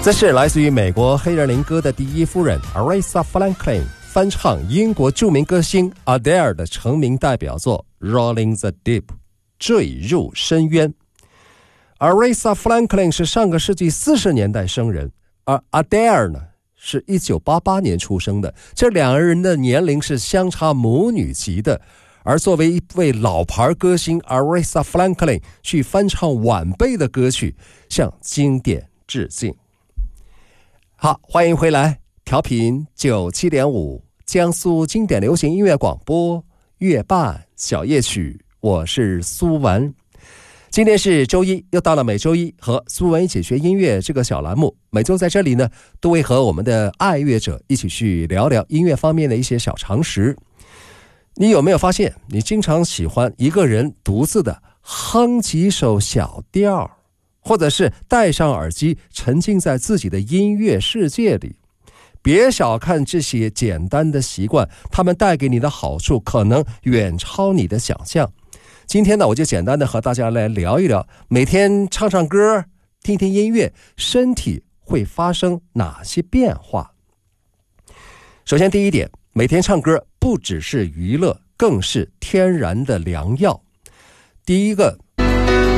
这是来自于美国黑人灵歌的第一夫人 Aretha Franklin 翻唱英国著名歌星 Adele 的成名代表作 Rolling the Deep 坠入深渊。 Aretha Franklin 是上个世纪40年代生人，而 Adele 呢是1988年出生的，这两个人的年龄是相差母女级的。而作为一位老牌歌星 Aretha Franklin 去翻唱晚辈的歌曲，向经典致敬。好，欢迎回来，调频97.5江苏经典流行音乐广播月半小夜曲，我是苏文。今天是周一，又到了每周一和苏文一起学音乐这个小栏目，每周在这里呢都会和我们的爱乐者一起去聊聊音乐方面的一些小常识。你有没有发现，你经常喜欢一个人独自的哼几首小调，或者是戴上耳机沉浸在自己的音乐世界里？别小看这些简单的习惯，他们带给你的好处可能远超你的想象。今天呢，我就简单的和大家来聊一聊，每天唱唱歌，听听音乐，身体会发生哪些变化。首先第一点，每天唱歌不只是娱乐，更是天然的良药。第一个